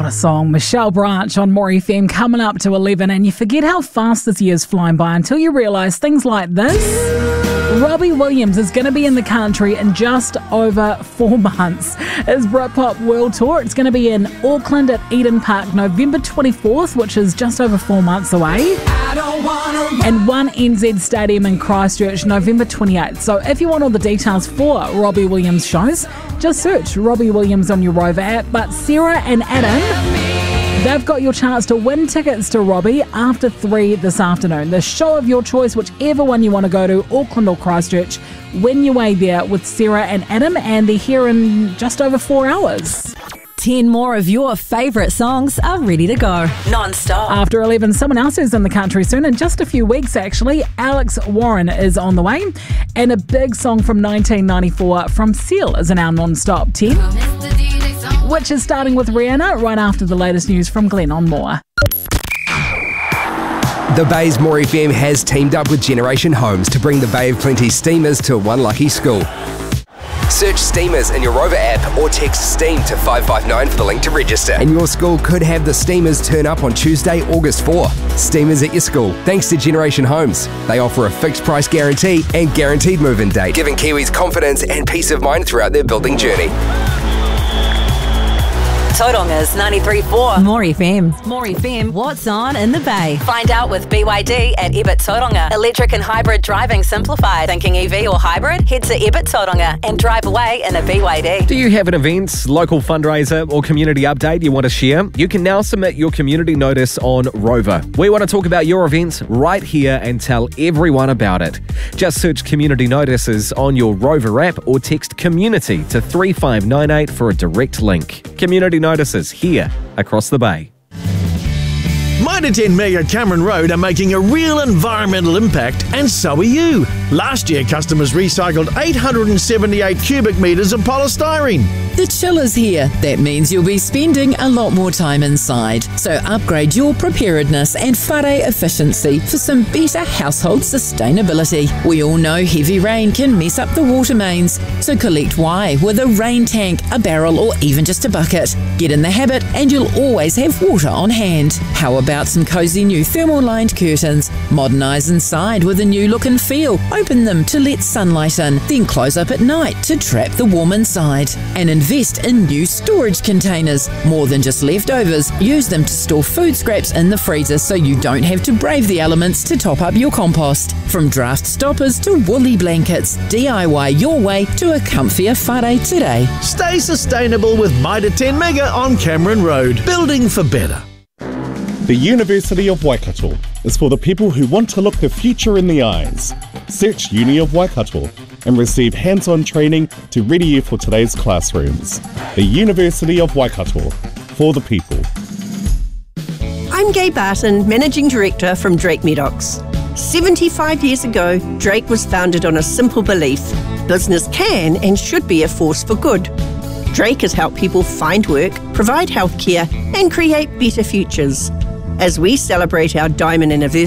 a song. Michelle Branch on More FM coming up to 11, and you forget how fast this year's flying by until you realise things like this. Robbie Williams is going to be in the country in just over 4 months. His Britpop World Tour, it's going to be in Auckland at Eden Park November 24th, which is just over 4 months away. And One NZ Stadium in Christchurch, November 28th. So if you want all the details for Robbie Williams shows, just search Robbie Williams on your Rover app. But Sarah and Adam, they've got your chance to win tickets to Robbie after 3 this afternoon. The show of your choice, whichever one you want to go to, Auckland or Christchurch. Win your way there with Sarah and Adam, and they're here in just over 4 hours. 10 more of your favourite songs are ready to go. Non-stop. After 11, someone else who's in the country soon, in just a few weeks actually. Alex Warren is on the way. And a big song from 1994 from Seal is in our non-stop 10, which is starting with Rihanna right after the latest news from Glenn on More. The Bay's More FM has teamed up with Generation Homes to bring the Bay of Plenty Steamers to one lucky school. Search Steamers in your Rover app or text STEAM to 559 for the link to register. And your school could have the Steamers turn up on Tuesday, August 4. Steamers at your school, thanks to Generation Homes. They offer a fixed price guarantee and guaranteed move-in date, giving Kiwis confidence and peace of mind throughout their building journey. Tauranga 93.4. More FM. More FM. What's on in the Bay? Find out with BYD at Ebert Tauranga. Electric and hybrid driving simplified. Thinking EV or hybrid? Head to Ebert Tauranga and drive away in a BYD. Do you have an event, local fundraiser or community update you want to share? You can now submit your community notice on Rover. We want to talk about your event right here and tell everyone about it. Just search community notices on your Rover app or text community to 3598 for a direct link. Community notices here across the Bay. Mitre 10 Mega Cameron Road are making a real environmental impact, and so are you. Last year, customers recycled 878 cubic metres of polystyrene. The chill is here. That means you'll be spending a lot more time inside. So upgrade your preparedness and whare efficiency for some better household sustainability. We all know heavy rain can mess up the water mains. So collect Y with a rain tank, a barrel or even just a bucket. Get in the habit and you'll always have water on hand. How about some cosy new thermal lined curtains? Modernise inside with a new look and feel. Open them to let sunlight in, then close up at night to trap the warm inside. And invest in new storage containers. More than just leftovers, use them to store food scraps in the freezer so you don't have to brave the elements to top up your compost. From draft stoppers to woolly blankets, DIY your way to a comfier whare today. Stay sustainable with Mitre 10 Mega on Cameron Road. Building for better. The University of Waikato is for the people who want to look the future in the eyes. Search Uni of Waikato and receive hands-on training to ready you for today's classrooms. The University of Waikato, for the people. I'm Gay Barton, Managing Director from Drake Medocs. 75 years ago, Drake was founded on a simple belief: business can and should be a force for good. Drake has helped people find work, provide healthcare, and create better futures. As we celebrate our diamond anniversary